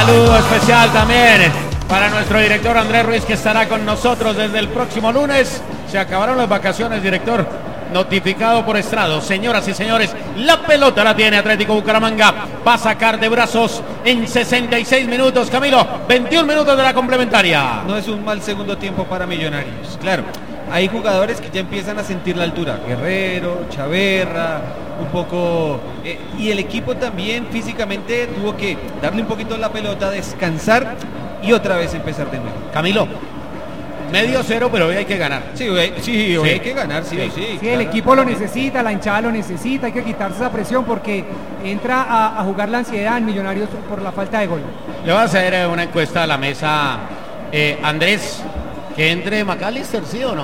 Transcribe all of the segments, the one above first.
saludo especial también para nuestro director Andrés Ruiz, que estará con nosotros desde el próximo lunes. Se acabaron las vacaciones, director. Notificado por Estrado. Señoras y señores, la pelota la tiene Atlético Bucaramanga. Va a sacar de brazos en 66 minutos. Camilo, 21 minutos de la complementaria. No es un mal segundo tiempo para Millonarios. Claro, hay jugadores que ya empiezan a sentir la altura. Guerrero, Chaverra, un poco... y el equipo también físicamente tuvo que darle un poquito la pelota, descansar y otra vez empezar de nuevo. Camilo, medio cero, pero hoy hay que ganar. Sí, hoy hay que ganar, sí. Sí, el equipo lo necesita, la hinchada lo necesita, hay que quitarse esa presión porque entra a jugar la ansiedad en Millonarios por la falta de gol. Le voy a hacer una encuesta a la mesa. Andrés, que entre McAllister, ¿sí o no?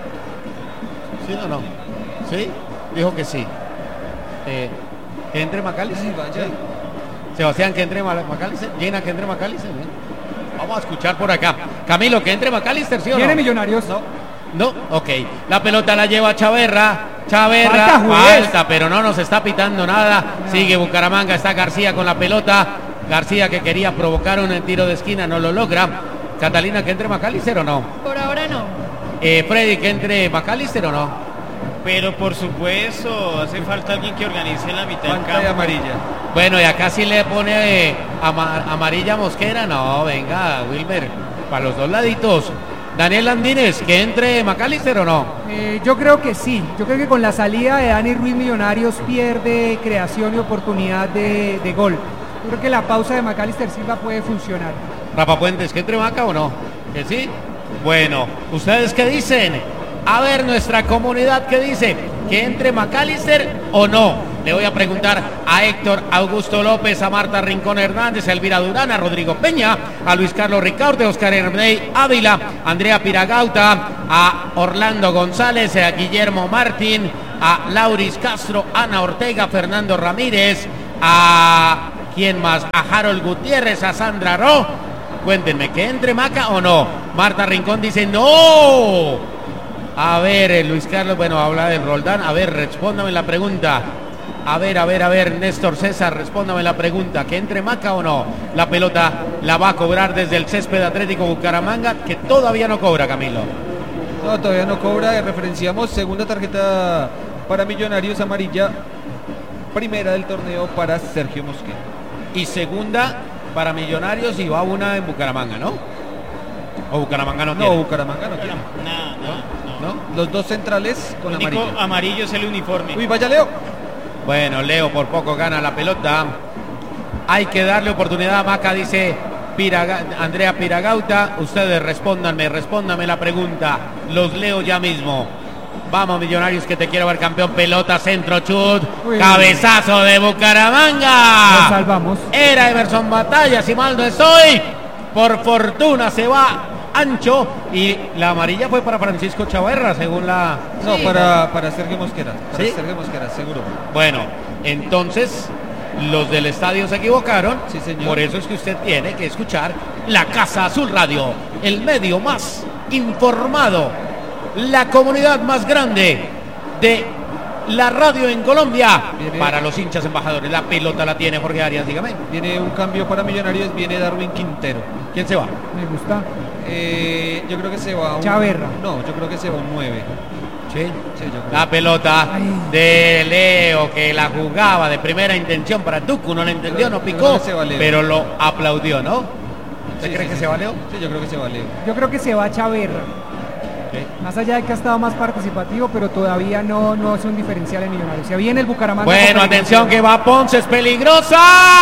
¿Sí o no? ¿Sí? Dijo que sí. Que entre McAllister. Ay, vaya. Sí. Sebastián, que entre McAllister. Llena, que entre McAllister. Vamos a escuchar por acá. Camilo, que entre McAllister, ¿sí o no? ¿Tiene Millonarios? No, ok. La pelota la lleva Chaverra. Falta, pero no nos está pitando nada. Sigue Bucaramanga, está García con la pelota. García, que quería provocar un tiro de esquina, no lo logra. Catalina, que entre McAllister o no. Por ahora no. Freddy, que entre McAllister o no. Pero por supuesto, hace falta alguien que organice la mitad del campo. Pantalla amarilla. Bueno, y acá sí le pone amarilla Mosquera. No, venga, Wilmer, para los dos laditos. Daniel Landines, que entre McAllister o no. Yo creo que sí. Yo creo que con la salida de Dani Ruiz, Millonarios pierde creación y oportunidad de gol. Yo creo que la pausa de McAllister Silva puede funcionar. Rafa Puentes, que entre Maca o no. ¿Que sí? Bueno, ¿ustedes qué dicen? A ver, nuestra comunidad, ¿qué dice? ¿Que entre McAllister o no? Le voy a preguntar a Héctor Augusto López, a Marta Rincón Hernández, a Elvira Durán, a Rodrigo Peña, a Luis Carlos Ricaurte, a Oscar Ernei Ávila, a Andrea Piragauta, a Orlando González, a Guillermo Martín, a Lauris Castro, Ana Ortega, Fernando Ramírez, a... ¿quién más? A Harold Gutiérrez, a Sandra Ro. Cuéntenme, ¿que entre Maca o no? Marta Rincón dice ¡no! A ver, Luis Carlos, bueno, habla de Roldán. A ver, respóndame la pregunta. A ver, Néstor César, respóndame la pregunta. ¿Que entre Maca o no? La pelota la va a cobrar desde el césped Atlético Bucaramanga, que todavía no cobra, Camilo. No, todavía no cobra. Referenciamos segunda tarjeta para Millonarios, amarilla. Primera del torneo para Sergio Mosquera. Y segunda para Millonarios, y va una en Bucaramanga, ¿no? ¿O Bucaramanga no quiere? No, Bucaramanga no quiere. No. Los dos centrales con único amarillo. Amarillo es el uniforme. Uy, vaya Leo. Bueno, Leo por poco gana la pelota. Hay que darle oportunidad a Maca, dice Andrea Piragauta. Ustedes respóndanme la pregunta. Los leo ya mismo. Vamos, Millonarios, que te quiero ver campeón. Pelota, centro, chut. Cabezazo de Bucaramanga. Lo salvamos. Era Emerson Batalla, si mal no estoy. Por fortuna se va ancho, y la amarilla fue para Francisco Chaverra, según la... No, sí, para Sergio Mosquera. Para ¿sí? Sergio Mosquera, seguro. Bueno, entonces los del estadio se equivocaron. Sí, señor. Por eso es que usted tiene que escuchar la Casa Azul Radio, el medio más informado, la comunidad más grande de la radio en Colombia. Para los hinchas embajadores. La pelota la tiene Jorge Arias, dígame. Viene un cambio para Millonarios, viene Darwin Quintero. ¿Quién se va? Me gusta. Yo creo que se va un... Chaverra. No, yo creo que se va un 9. Sí, Sí, yo creo. la pelota de Leo, que la jugaba de primera intención para Tucu, no la entendió, no Yo picó, creo que se va Leo. pero lo aplaudió, ¿no? ¿Usted Sí, cree sí, que sí. se va Leo? Sí, yo creo que se va Leo. Yo creo que se va Chaverra. Más allá de que ha estado más participativo, pero todavía no es un diferencial en Millonarios. Se viene el Bucaramanga. Bueno, atención que va Ponce, es peligrosa.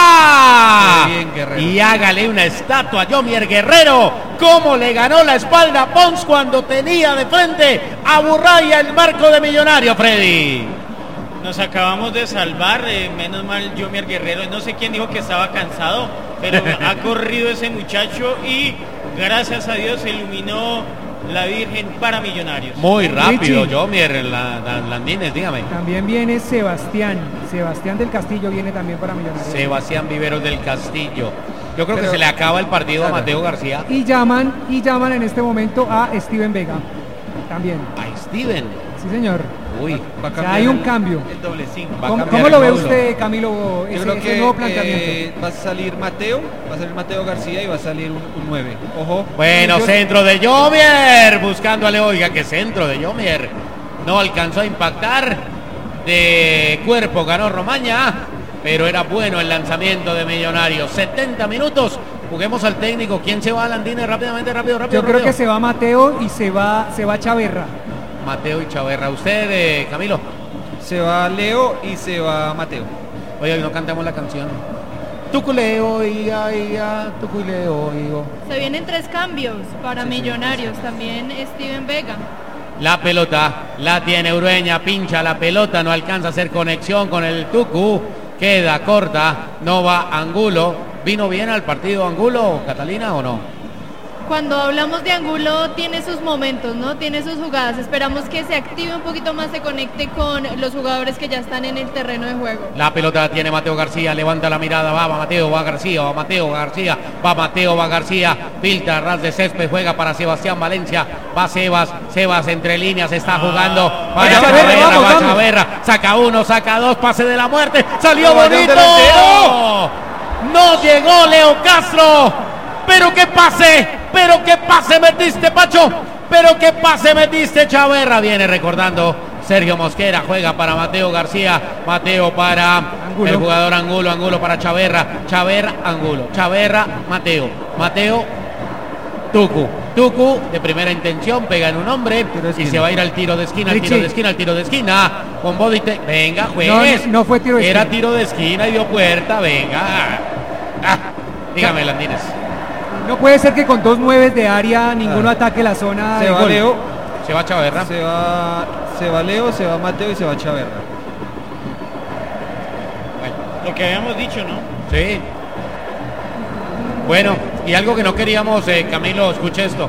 Muy bien, Guerrero. Y hágale una estatua a Yomier Guerrero. Cómo le ganó la espalda a Ponce cuando tenía de frente a Burraya el marco de Millonario, Freddy. Nos acabamos de salvar, menos mal Yomier Guerrero. No sé quién dijo que estaba cansado, pero ha corrido ese muchacho y gracias a Dios se iluminó la Virgen para Millonarios. Muy rápido, Richie. Yomier Landines, dígame. También viene Sebastián del Castillo viene también para Millonarios. Sebastián Viveros del Castillo. Yo creo que Pero- se le acaba el partido Claro. a Mateo García. Y llaman en este momento a Steven Vega. También. A Steven. Sí, señor. Uy, Va a O sea, cambiar hay un el- cambio. El doble 5. Va a ¿Cómo, cambiar cómo el lo ve módulo. usted, Camilo, Yo ese creo que nuevo planteamiento? va a salir Mateo García y va a salir un 9. Ojo. Bueno, Yo- centro de Jomier, buscándole, oiga, que centro de Jomier. No alcanzó a impactar, de cuerpo ganó Romaña, pero era bueno el lanzamiento de Millonarios. 70 minutos, juguemos al técnico. ¿Quién se va a Landines? Rápidamente, rápido. Yo creo que se va Mateo y se va Chaverra. Mateo y Chaverra. ¿Usted, Camilo? Se va Leo y se va Mateo. Oye, hoy no cantamos la canción. Tuculeo, ia, tuculeo, igo. Se vienen 3 cambios para Millonarios, también Steven Vega. La pelota la tiene Urueña, pincha la pelota, no alcanza a hacer conexión con el Tucu, queda corta, no va Angulo. ¿Vino bien al partido Angulo, Catalina, o no? Cuando hablamos de Angulo tiene sus momentos, ¿no? Tiene sus jugadas. Esperamos que se active un poquito más, se conecte con los jugadores que ya están en el terreno de juego. La pelota la tiene Mateo García, levanta la mirada, va Mateo, va García, va Mateo García, va Mateo, va García, filtra a ras de césped, juega para Sebastián Valencia, va Sebas entre líneas, está jugando, Vaya, Chaverra, vamos, va vamos. Chaverra, saca uno, saca dos, pase de la muerte, salió No, vaya un bonito, delantero. no llegó Leo Castro, pero qué pase metiste, Pacho, pero qué pase metiste, Chaverra, viene recordando Sergio Mosquera, juega para Mateo García, Mateo para Angulo. el jugador Angulo para Chaverra, Angulo, Chaverra, Mateo, Tucu de primera intención, pega en un hombre y se va a ir al tiro de esquina, con Bodite, venga, juez. No fue tiro de Era esquina. tiro de esquina y dio puerta, venga. Dígame, Landines. No puede ser que con 2 9 de área ninguno ataque la zona Se de va gol. Leo, Se va Chaverra. se va Leo, se va Mateo y se va Chaverra. Lo que habíamos dicho, ¿no? Sí. Bueno, y algo que no queríamos, Camilo, escuche esto.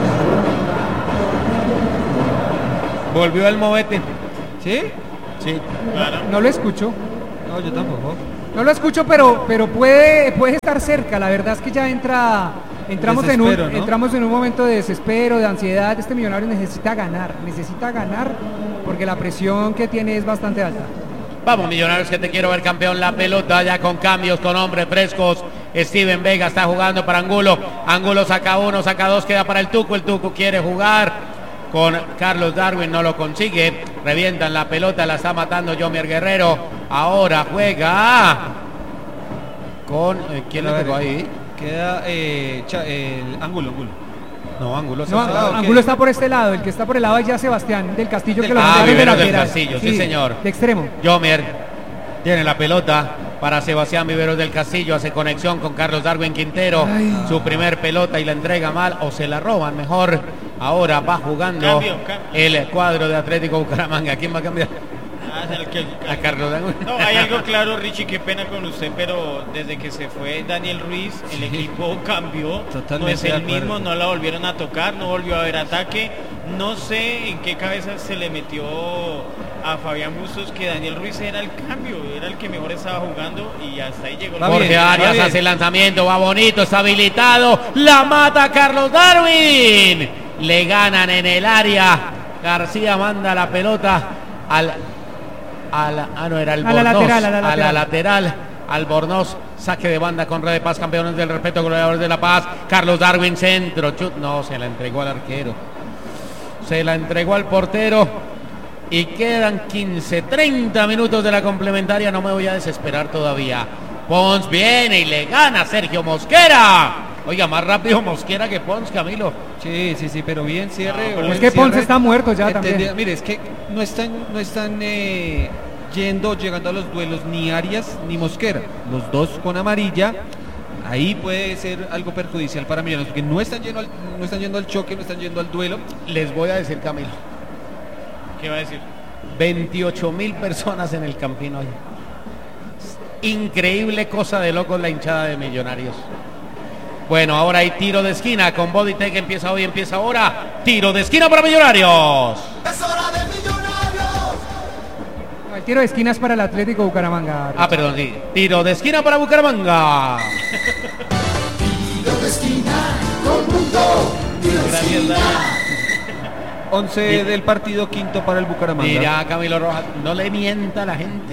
Volvió el movete. ¿Sí? Sí. Claro. No lo escucho. No, yo tampoco. No lo escucho, pero puede estar cerca. La verdad es que ya entramos Desespero, ¿no? entramos en un momento de desespero, de ansiedad. Este Millonario necesita ganar porque la presión que tiene es bastante alta. Vamos, Millonarios, que te quiero ver campeón. La pelota ya con cambios, con hombres frescos. Steven Vega está jugando para Angulo. Angulo saca uno, saca dos, queda para el Tucu. El Tucu quiere jugar con Carlos Darwin, no lo consigue. Revientan la pelota, la está matando Jomier Guerrero. Ahora juega con... ¿quién le pegó ahí? Queda el Angulo. No, Angulo se No, fue. ok. Angulo está por este lado. El que está por el lado es ya Sebastián del Castillo, que lo Ah, mandaron de Viveros del lateral. Castillo, sí, señor. De extremo. Jomier tiene la pelota para Sebastián Viveros del Castillo, hace conexión con Carlos Darwin Quintero, su primer pelota y la entrega mal o se la roban mejor. Ahora va jugando Cambio. el cuadro de Atlético Bucaramanga. ¿Quién va a cambiar? A Carlos Darwin. No, hay algo claro, Richie, qué pena con usted, pero desde que se fue Daniel Ruiz, el equipo cambió, Totalmente no es de el acuerdo. mismo, no la volvieron a tocar, no volvió a haber ataque, no sé en qué cabeza se le metió a Fabián Bustos que Daniel Ruiz era el cambio, era el que mejor estaba jugando y hasta ahí llegó. Va Jorge bien, va Arias bien. hace el lanzamiento, va bonito, está habilitado, la mata Carlos Darwin. Le ganan en el área. García manda la pelota a la lateral. Albornoz, saque de banda con Red de Paz, campeones del respeto, goleadores de La Paz. Carlos Darwin, centro, no, se la entregó al arquero. Se la entregó al portero. Y quedan 30 minutos de la complementaria. No me voy a desesperar todavía. Pons viene y le gana a Sergio Mosquera. Oiga, más rápido Mosquera que Pons, Camilo. Sí, pero bien cierre. No, buen Es que Ponce cierre. está muerto ya Entendí- también. Mire, es que no están llegando a los duelos ni Arias ni Mosquera. Los dos con amarilla. Ahí puede ser algo perjudicial para Millonarios, porque no están yendo al choque, no están yendo al duelo. Les voy a decir, Camilo. ¿Qué va a decir? 28.000 personas en el Campín hoy. Increíble cosa de locos la hinchada de Millonarios. Bueno, ahora hay tiro de esquina con Boditec, empieza ahora. Tiro de esquina para Millonarios. El tiro de esquina es para el Atlético Bucaramanga. Ah, perdón, sí. Tiro de esquina para Bucaramanga. Gracias, Dani. 11 del partido, quinto para el Bucaramanga. Mira, Camilo Rojas, no le mienta a la gente.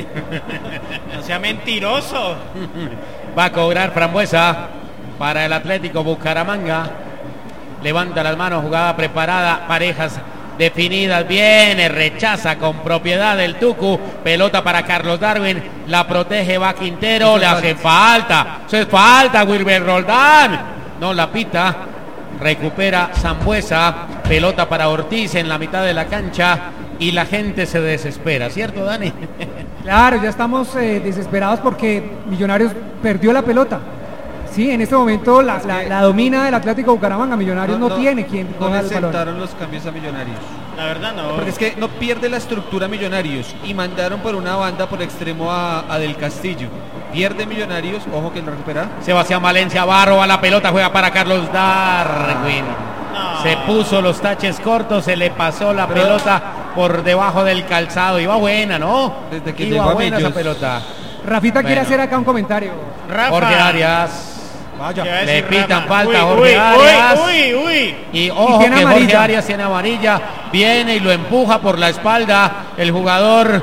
No sea mentiroso. Va a cobrar Frambuesa para el Atlético Bucaramanga. Levanta las manos, jugada preparada, parejas definidas, viene, rechaza con propiedad el Tucu, pelota para Carlos Darwin, la protege, va Quintero, le hace falta, eso es falta, Wilber Roldán, no la pita, recupera Sambuesa, pelota para Ortiz en la mitad de la cancha y la gente se desespera, ¿cierto, Dani? Claro, ya estamos desesperados porque Millonarios perdió la pelota. Sí, en este momento la domina el Atlético Bucaramanga. Millonarios no tiene quien no coja le el balón. sentaron los cambios a Millonarios. La verdad no. Porque es que no pierde la estructura Millonarios y mandaron por una banda por extremo a Del Castillo. Pierde Millonarios, ojo que lo recupera. Sebastián Valencia Barro a la pelota, juega para Carlos Darwin. No. Se puso los taches cortos, se le pasó la pelota por debajo del calzado. Iba buena, ¿no? Desde que iba llegó a buena esa Millos. pelota. Rafita quiere Bueno. hacer acá un comentario. Rafa. Jorge Arias. ¿Qué va a Le decir pitan Rafa? falta a Uy, Jorge uy, Arias. uy. Y ojo tiene que Jorge amarilla. Arias tiene amarilla. Viene y lo empuja por la espalda. El jugador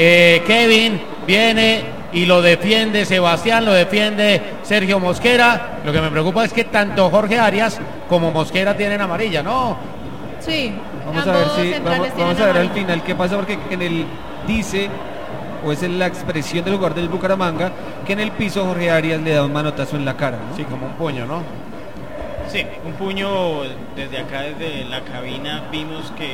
Kevin viene y lo defiende Sebastián, lo defiende Sergio Mosquera. Lo que me preocupa es que tanto Jorge Arias como Mosquera tienen amarilla, ¿no? Sí, Vamos a ver ambos si centrales vamos tienen a ver al amarilla. final qué pasa, porque en el dice, o es en la expresión del jugador del Bucaramanga, que en el piso Jorge Arias le da un manotazo en la cara, ¿no? Sí, como un puño, ¿no? Sí, un puño desde acá, desde la cabina, vimos que...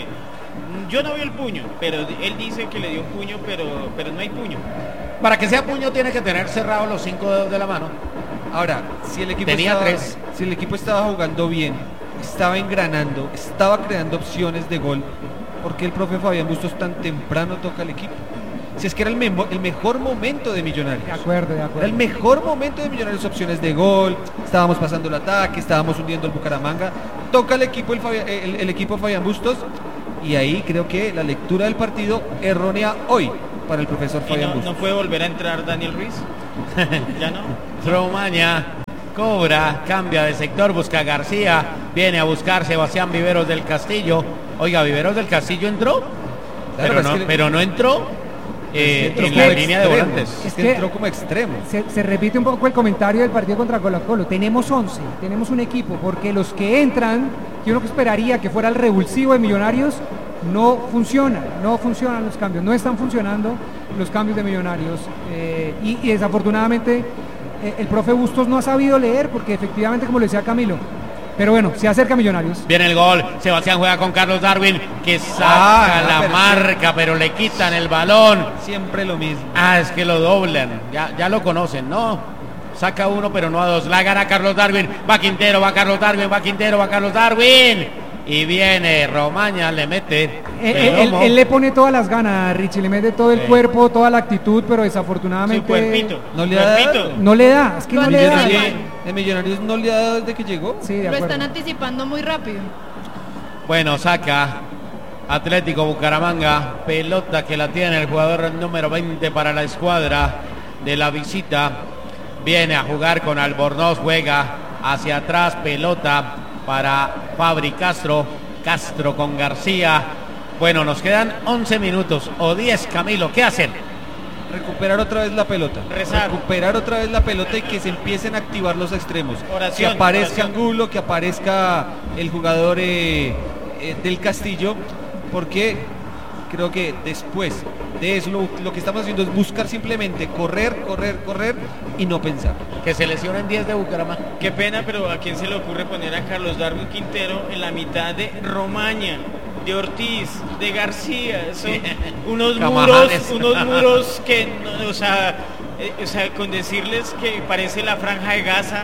Yo no vi el puño, pero él dice que le dio un puño, pero no hay puño. Para que sea puño tiene que tener cerrados los 5 dedos de la mano. Ahora, si el equipo Tenía estaba, 3. si el equipo estaba jugando bien, estaba engranando, estaba creando opciones de gol, ¿por qué el profe Fabián Bustos tan temprano toca al equipo? Si es que era el mejor momento de Millonarios. De acuerdo. Era el mejor momento de Millonarios, opciones de gol, estábamos pasando el ataque, estábamos hundiendo el Bucaramanga, toca el equipo el equipo Fabián Bustos, y ahí creo que la lectura del partido errónea hoy para el profesor ¿Y Fabián no Bustos. puede volver a entrar Daniel Ruiz? ¿Ya no? Romaña cobra, cambia de sector, busca a García, viene a buscar Sebastián Viveros del Castillo. Oiga, Viveros del Castillo entró, Claro, pero, es no, que- pero no entró Entró en como la línea de extremo, volantes. es que que- entró como extremo. Se repite un poco el comentario del partido contra Colo-Colo. Tenemos 11, tenemos un equipo, porque los que entran, que uno que esperaría que fuera el revulsivo de Millonarios, no funcionan los cambios, no están funcionando los cambios de Millonarios. Y desafortunadamente el profe Bustos no ha sabido leer, porque efectivamente, como le decía Camilo, pero bueno, se acerca Millonarios. Viene el gol, Sebastián juega con Carlos Darwin, que saca Ah, la pero- marca, pero le quitan el balón. Siempre lo mismo. Ah, es que lo doblan, ya lo conocen, ¿no? Saca uno, pero no a dos. La gana Carlos Darwin, va Quintero, va Carlos Darwin, va Quintero, va Carlos Darwin. Y viene Romaña, le mete el lomo. Él le pone todas las ganas, Richie, le mete todo el cuerpo, toda la actitud, pero Su desafortunadamente cuerpito. No le cuerpito. ha dado. no le da, es que no Lo le da. anticipan. El Millonarios no le ha dado desde que llegó. Sí, de Lo acuerdo. están anticipando muy rápido. Bueno, saca Atlético Bucaramanga, pelota que la tiene el jugador número 20 para la escuadra de la visita. Viene a jugar con Albornoz, juega hacia atrás, pelota para Fabri Castro, Castro con García. Bueno, nos quedan 11 minutos o 10, Camilo, ¿qué hacen? Recuperar otra vez la pelota. Rezar. Recuperar otra vez la pelota y que se empiecen a activar los extremos. Oración, que aparezca oración. Angulo, que aparezca el jugador del Castillo, porque creo que después de eso lo que estamos haciendo es buscar simplemente correr y no pensar. Que se lesionen 10 de Bucaramanga. Qué pena, pero ¿a quién se le ocurre poner a Carlos Darwin Quintero en la mitad de Romaña, de Ortiz, de García? Son unos Camajanes. muros que, no, o sea, con decirles que parece la franja de Gaza,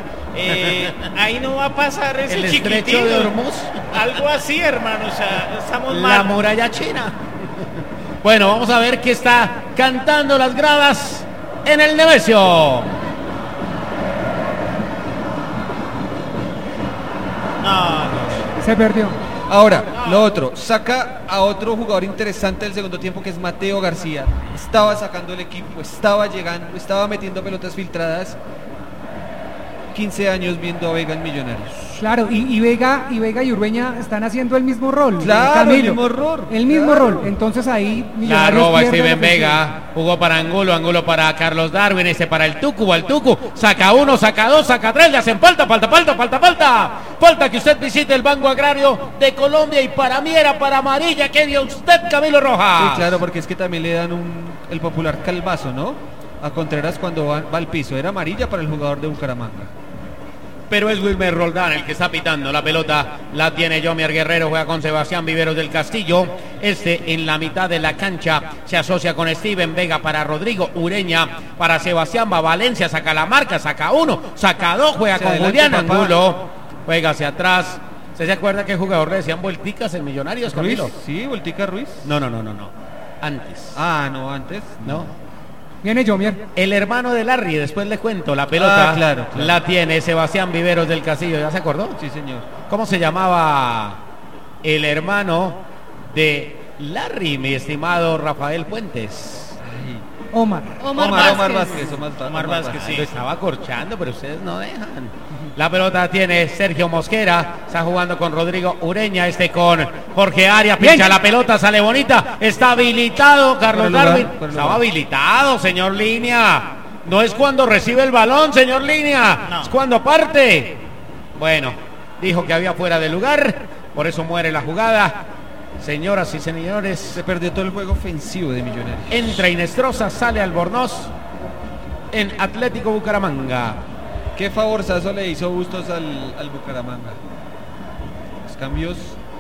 ahí no va a pasar ese El estrecho chiquitito. de Hormuz. Algo así, hermano, o sea, estamos La mal. muralla china. Bueno, vamos a ver qué está cantando las gradas en el Nemesio. No, Se perdió. Ahora, lo otro, saca a otro jugador interesante del segundo tiempo, que es Mateo García. Estaba sacando el equipo, estaba llegando, estaba metiendo pelotas filtradas 15 años viendo a Vega en Millonarios. Claro, y Vega y Urueña están haciendo el mismo rol. Claro, Camilo. el mismo rol. El mismo Claro. rol. Entonces ahí La Millonarios roba pierde Steven la ofensiva. Vega, jugó para Angulo para Carlos Darwin, ese para el Tucu, va el Tucu, saca uno, saca dos, saca tres, le hacen falta que usted visite el Banco Agrario de Colombia y para mí era para amarilla, que dio usted, Camilo Rojas. Sí, claro, porque es que también le dan el popular calvazo, ¿no? A Contreras cuando va al piso. Era amarilla para el jugador de Bucaramanga. Pero es Wilmer Roldán el que está pitando. La pelota la tiene Yomier Guerrero, juega con Sebastián Viveros del Castillo. En la mitad de la cancha se asocia con Steven Vega para Rodrigo Ureña, para Sebastián, va Valencia, saca la marca, saca uno, saca dos, juega Hacia con adelante, Julián papá. Angulo, juega hacia atrás. ¿Se acuerda que jugador le decían vuelticas en Millonarios, Ruiz, Camilo? sí, Voltica Ruiz. No. Antes. Ah, no, antes. ¿No? Viene Yomier. El hermano de Larry, después le cuento, la pelota claro. la tiene Sebastián Viveros del Castillo, ¿ya se acordó? Sí, señor. ¿Cómo se llamaba el hermano de Larry, mi estimado Rafael Puentes? Ay. Omar. Omar Vázquez. Omar Vázquez, sí. Lo estaba corchando, pero ustedes no dejan. La pelota tiene Sergio Mosquera, está jugando con Rodrigo Ureña, con Jorge Arias, pincha Bien. la pelota, sale bonita, está habilitado Carlos Por el lugar, Darwin, por el estaba lugar. habilitado, señor Línea. No es cuando recibe el balón, señor Línea, No. es cuando parte. Bueno, dijo que había fuera de lugar, por eso muere la jugada. Señoras y señores, Se perdió todo el juego ofensivo de Millonarios. entra Inestrosa, sale Albornoz en Atlético Bucaramanga. ¿Qué favorzazo le hizo Bustos al Bucaramanga? Los cambios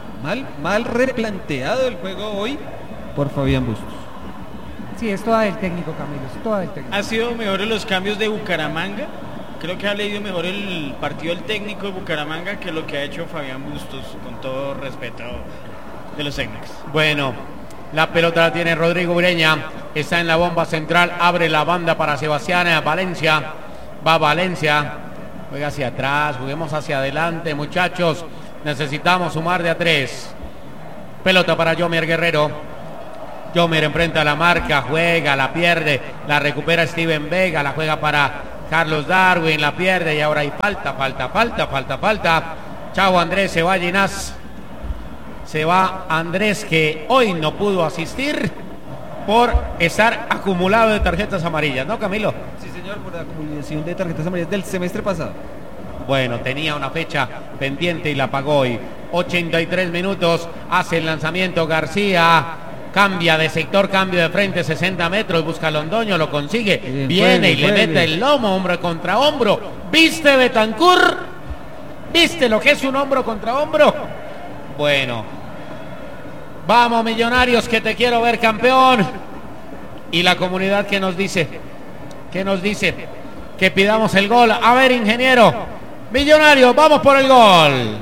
mal replanteado el juego hoy por Fabián Bustos. Sí, es toda del técnico, Camilo. Es toda del técnico. Ha sido mejores los cambios de Bucaramanga. Creo que ha leído mejor el partido del técnico de Bucaramanga que lo que ha hecho Fabián Bustos, con todo respeto de los técnicos. Bueno, la pelota la tiene Rodrigo Ureña, está en la bomba central, abre la banda para Sebastián Valencia, va Valencia, juega hacia atrás, juguemos hacia adelante, muchachos, necesitamos sumar de a tres. Pelota para Yomier Guerrero, Yomier enfrenta la marca, juega, la pierde, la recupera Steven Vega, la juega para Carlos Darwin, la pierde y ahora hay falta. Chao Andrés, se va Ginás. Se va Andrés, que hoy no pudo asistir por estar acumulado de tarjetas amarillas, ¿no, Camilo? Sí, señor, por la acumulación de tarjetas amarillas del semestre pasado. Bueno, tenía una fecha pendiente y la pagó hoy. 83 minutos, hace el lanzamiento García, cambia de sector, cambio de frente, 60 metros, busca a Londoño, lo consigue, Bien, viene y juegue. le mete el lomo, hombro contra hombro. ¿Viste, Betancur? ¿Viste lo que es un hombro contra hombro? Bueno, vamos Millonarios, que te quiero ver campeón. Y la comunidad que nos dice que pidamos el gol. A ver, ingeniero, Millonarios, vamos por el gol.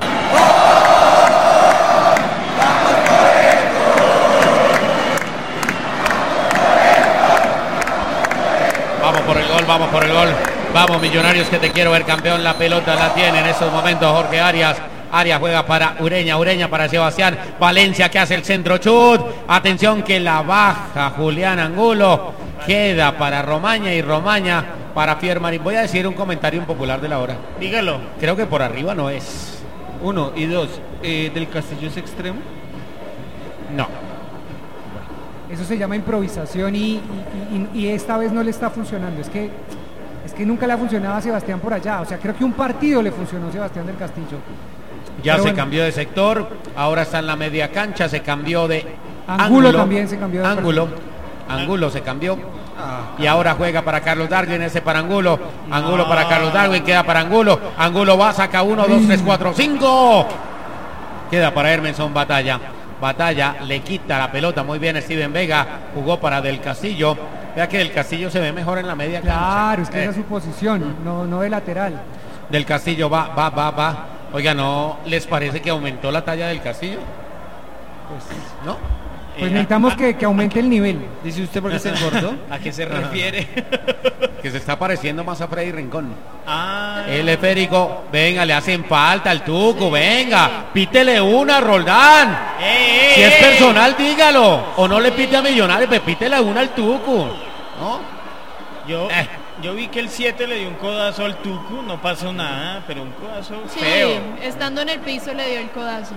Vamos por el gol. Vamos Millonarios, que te quiero ver campeón. La pelota la tiene en estos momentos Jorge Arias. Arias juega para Ureña para Sebastián Valencia, que hace el centro chut. Atención, que la baja Julián Angulo. Queda para Romaña y Romaña para Fiermarín. Voy a decir un comentario impopular de la hora. Dígalo. Creo que por arriba no es. 1 y 2. ¿Del Castillo es extremo? No. Eso se llama improvisación y esta vez no le está funcionando. Es que nunca le ha funcionado a Sebastián por allá. O sea, creo que un partido le funcionó a Sebastián del Castillo. Ya Pero se bueno. cambió de sector, ahora está en la media cancha, se cambió de Angulo también se cambió de Angulo se cambió. Y ahora juega para Carlos Darwin, ese para Angulo. Angulo para Carlos Darwin, queda para Angulo. Angulo va, saca 1, 2, 3, 4, 5. Queda para Hermenson Batalla. Batalla le quita la pelota. Muy bien, Steven Vega jugó para Del Castillo. Vea que Del Castillo se ve mejor en la media cancha. Claro, es que esa es su posición, no de lateral. Del Castillo va. Oiga, ¿no les parece que aumentó la talla del Castillo? ¿No? Pues necesitamos que aumente el nivel. Dice usted porque se engordó. ¿A qué se refiere? Que se está pareciendo más a Freddy Rincón. Ah, El esférico, venga, le hacen falta al Tuco, venga, pítele una, Roldán. Si es personal, dígalo. O no le pite a Millonarios, pues pítele una al Tuco. ¿No? Yo Yo vi que el 7 le dio un codazo al Tucu, no pasó nada, pero un codazo Sí, feo. estando en el piso le dio el codazo.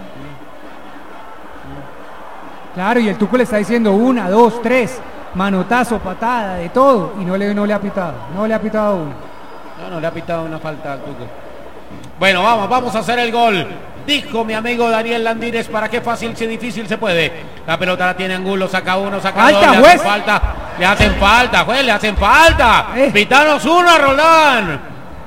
Claro, y el Tuco le está diciendo 1, 2, 3, manotazo, patada, de todo, y no le ha pitado, no le ha pitado uno. No le ha pitado una falta al Tuco. Bueno, vamos a hacer el gol. Dijo mi amigo Daniel Landines, para qué fácil si difícil se puede. La pelota la tiene Angulo, saca uno, saca ¡Falta, dos, juez! le hacen falta, juez, le hacen falta. Pitanos uno a Roldán.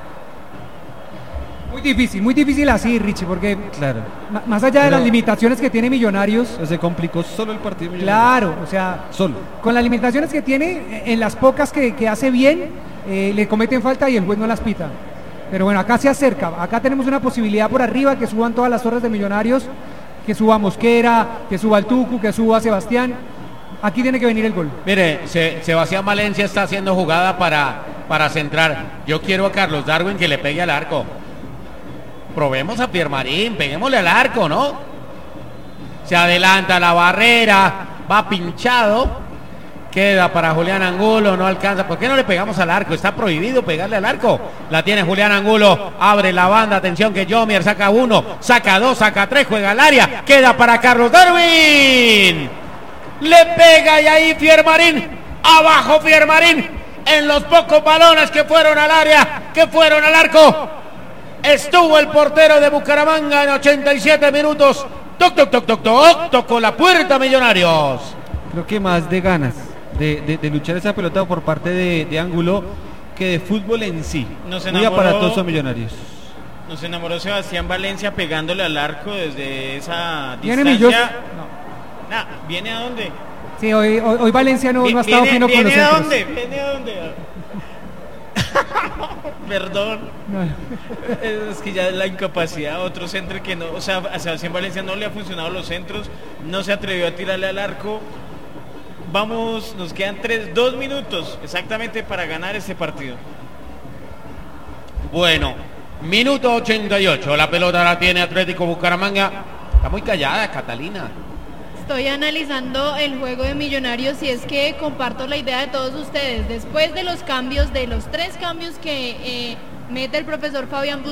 Muy difícil así, Richie, porque Claro. más allá de Pero- las limitaciones que tiene Millonarios, Se complicó solo el partido. claro, o sea, Solo. con las limitaciones que tiene, en las pocas que hace bien, le cometen falta y el juez no las pita. Pero bueno, acá se acerca, acá tenemos una posibilidad por arriba, que suban todas las torres de Millonarios, que suba Mosquera, que suba el Tucu, que suba Sebastián. Aquí tiene que venir el gol. Mire, Sebastián Valencia está haciendo jugada para centrar. Yo quiero a Carlos Darwin que le pegue al arco. Probemos a Pierre Marín, peguémosle al arco, ¿no? Se adelanta la barrera, va pinchado. Queda para Julián Angulo, no alcanza. ¿Por qué no le pegamos al arco? Está prohibido pegarle al arco. La tiene Julián Angulo, abre la banda, atención que Jomier saca uno, saca dos, saca tres, juega al área. Queda para Carlos Darwin. Le pega y ahí Pierre Marín, abajo Pierre Marín, en los pocos balones que fueron al área, que fueron al arco. Estuvo el portero de Bucaramanga en 87 minutos. Toc, toc, toc, toc, toc, tocó la puerta Millonarios. Creo que más de ganas de luchar esa pelota por parte de Ángulo que de fútbol en sí. Nos Muy enamoró. aparatoso Millonarios. Nos enamoró Sebastián Valencia pegándole al arco desde esa ¿Viene distancia. Millos? Nah, ¿viene a dónde? Sí, hoy Valencia no ha estado fino con los ¿Viene a centros. dónde? ¿Viene a dónde? Perdón. No. Es que ya la incapacidad, otro centro que no, o sea, a Sebastián Valencia no le ha funcionado los centros, no se atrevió a tirarle al arco. Vamos, nos quedan 2 minutos exactamente para ganar este partido. Bueno, minuto 88. La pelota la tiene Atlético Bucaramanga. Está muy callada, Catalina. Estoy analizando el juego de Millonarios y es que comparto la idea de todos ustedes. Después de los cambios, de los 3 cambios que mete el profesor Fabián